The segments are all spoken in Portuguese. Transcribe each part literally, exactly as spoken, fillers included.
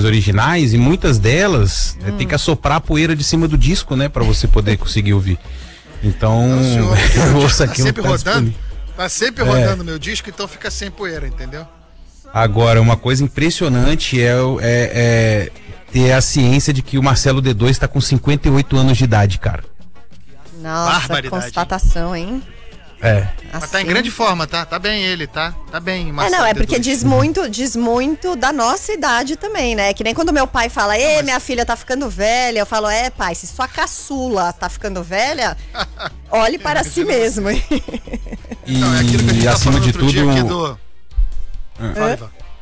originais e muitas delas hum. é, tem que assoprar a poeira de cima do disco, né? Pra você poder conseguir ouvir. Então, não, ouça aqui. Tá sempre tá rodando, tá sempre é. rodando meu disco, então fica sem poeira, entendeu? Agora, uma coisa impressionante é, é, é ter a ciência de que o Marcelo D dois tá com cinquenta e oito anos de idade, cara. Nossa, constatação, hein? É. Assim. Mas tá em grande forma, tá? Tá bem ele, tá? Tá bem, Marcelo. É, não, é porque diz muito, diz muito da nossa idade também, né? Que nem quando meu pai fala, ei, mas... minha filha tá ficando velha, eu falo, é, pai, se sua caçula tá ficando velha, olhe para si mesmo. E, não, é aquilo que a gente tá acima de tudo... Dia aqui do... ah. Fala,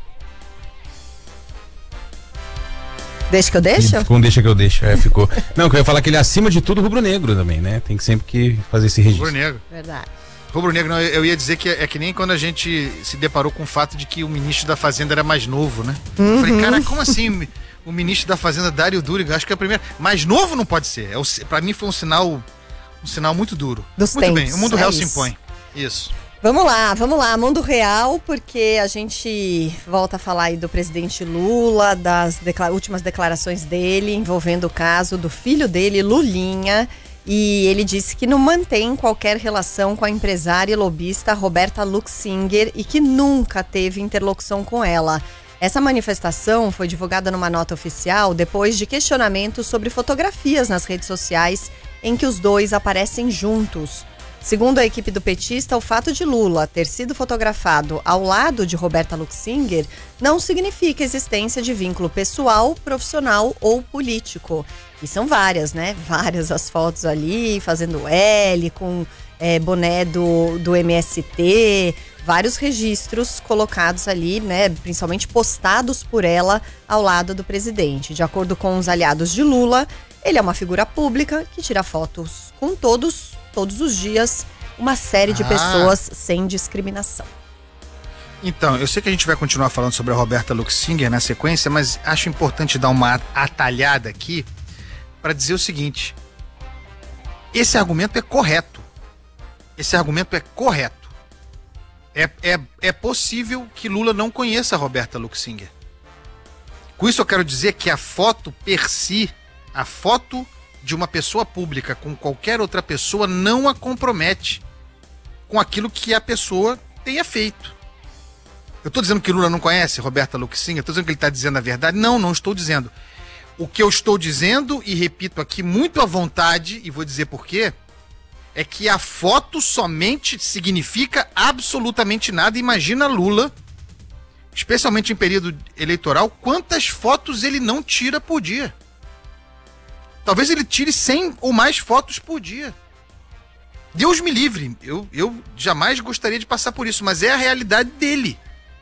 Deixa que eu deixo? Ficou um deixa que eu deixo, é, ficou. Não, que eu ia falar que ele é acima de tudo rubro-negro também, né? Tem que sempre que fazer esse registro. Rubro-negro. Verdade. Rubro-negro, não, eu ia dizer que é, é que nem quando a gente se deparou com o fato de que o ministro da Fazenda era mais novo, né? Uhum. Eu falei, cara, como assim o ministro da Fazenda, Dário Duriga, acho que é a primeira... Mais novo não pode ser. É o, pra mim foi um sinal, um sinal muito duro. Dos muito tempos, bem, o mundo é real isso. se impõe. Isso. Vamos lá, vamos lá, mundo real, porque a gente volta a falar aí do presidente Lula, das decla- últimas declarações dele envolvendo o caso do filho dele, Lulinha, e ele disse que não mantém qualquer relação com a empresária e lobista Roberta Luxinger e que nunca teve interlocução com ela. Essa manifestação foi divulgada numa nota oficial depois de questionamentos sobre fotografias nas redes sociais em que os dois aparecem juntos. Segundo a equipe do petista, o fato de Lula ter sido fotografado ao lado de Roberta Luxinger não significa a existência de vínculo pessoal, profissional ou político. E são várias, né? Várias as fotos ali, fazendo L, com é, boné do, do M S T, vários registros colocados ali, né? Principalmente postados por ela ao lado do presidente. De acordo com os aliados de Lula, ele é uma figura pública que tira fotos com todos todos os dias, uma série de ah. pessoas sem discriminação. Então, eu sei que a gente vai continuar falando sobre a Roberta Luxinger na sequência, mas acho importante dar uma atalhada aqui para dizer o seguinte: esse argumento é correto. Esse argumento é correto. É, é, é possível que Lula não conheça a Roberta Luxinger. Com isso eu quero dizer que a foto per si, a foto de uma pessoa pública com qualquer outra pessoa não a compromete com aquilo que a pessoa tenha feito. Eu estou dizendo que Lula não conhece Roberta Luxinger? Estou dizendo que ele está dizendo a verdade? Não, não estou dizendo. O que eu estou dizendo, e repito aqui muito à vontade, e vou dizer por quê, é que a foto somente significa absolutamente nada. Imagina Lula, especialmente em período eleitoral, quantas fotos ele não tira por dia. Talvez ele tire cem ou mais fotos por dia. Deus me livre, eu, eu jamais gostaria de passar por isso, mas é a realidade dele.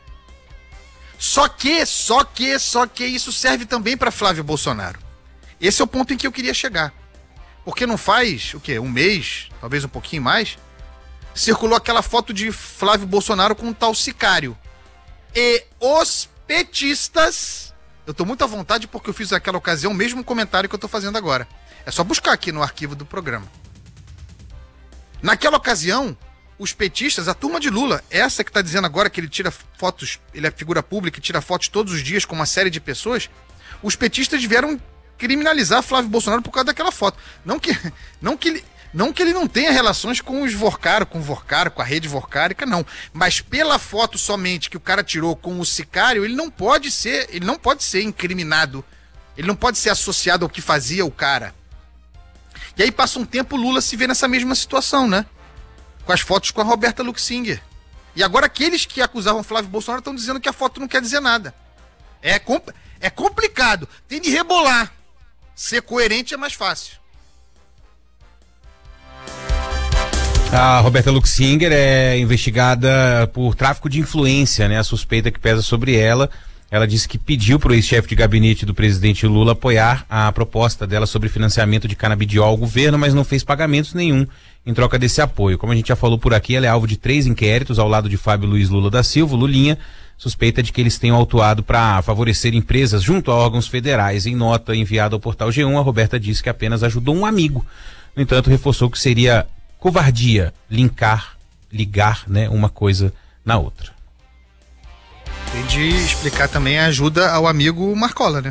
Só que, só que, só que isso serve também para Flávio Bolsonaro. Esse é o ponto em que eu queria chegar. Porque não faz, o quê? Um mês, talvez um pouquinho mais, circulou aquela foto de Flávio Bolsonaro com um tal sicário. E os petistas... Eu tô muito à vontade porque eu fiz naquela ocasião o mesmo comentário que eu tô fazendo agora. É só buscar aqui no arquivo do programa. Naquela ocasião, os petistas, a turma de Lula, essa que tá dizendo agora que ele tira fotos, ele é figura pública e tira fotos todos os dias com uma série de pessoas, os petistas vieram criminalizar Flávio Bolsonaro por causa daquela foto. Não que, não que ele... Não que ele não tenha relações com os Vorcaro, com o Vorcaro, com a rede vorcárica, não. Mas pela foto somente que o cara tirou com o sicário, ele não pode ser, ele não pode ser incriminado. Ele não pode ser associado ao que fazia o cara. E aí passa um tempo, o Lula se vê nessa mesma situação, né? Com as fotos com a Roberta Luxinger. E agora aqueles que acusavam Flávio Bolsonaro estão dizendo que a foto não quer dizer nada. É, compl- é complicado. Tem de rebolar. Ser coerente é mais fácil. A Roberta Luxinger é investigada por tráfico de influência, né? A suspeita que pesa sobre ela. Ela disse que pediu para o ex-chefe de gabinete do presidente Lula apoiar a proposta dela sobre financiamento de canabidiol ao governo, mas não fez pagamentos nenhum em troca desse apoio. Como a gente já falou por aqui, ela é alvo de três inquéritos ao lado de Fábio Luiz Lula da Silva, Lulinha, suspeita de que eles tenham autuado para favorecer empresas junto a órgãos federais. Em nota enviada ao portal G um, a Roberta disse que apenas ajudou um amigo. No entanto, reforçou que seria covardia linkar, ligar, né, uma coisa na outra. Tem de explicar também a ajuda ao amigo Marcola, né?